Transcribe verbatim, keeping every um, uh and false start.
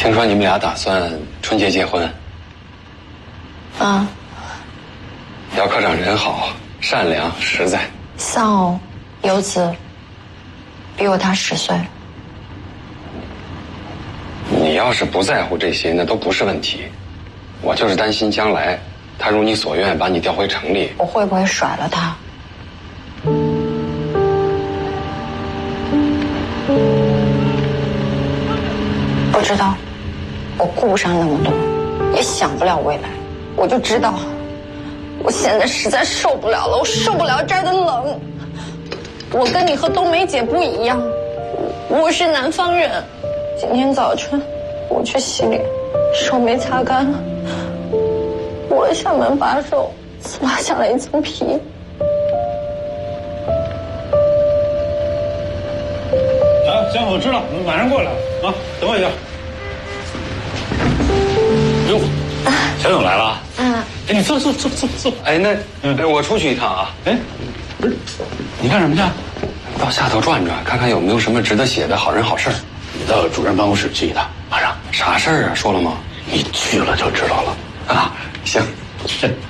听说你们俩打算春节结婚。 啊。 姚科长人好，善良实在。 丧偶有子，比我大十岁。 你要是不在乎这些，那都不是问题。我就是担心将来他如你所愿把你调回城里， 我会不会甩了他？不知道，我顾不上那么多，也想不了未来。我就知道，我现在实在受不了了，我受不了这儿的冷。我跟你和冬梅姐不一样，我是南方人。今天早晨我去洗脸，手没擦干，握了下门把手，撕拉下来一层皮。 啊，行，我知道，马上过来啊，等我一下。哟，小勇来了。嗯。哎，你坐坐坐坐坐。 哎，那哎，我出去一趟啊。 哎，不是，你干什么去？ 到下头转转，看看有没有什么值得写的好人好事。 你到主任办公室去一趟，马上。 啥事儿啊？说了吗？ 你去了就知道了。 啊，行。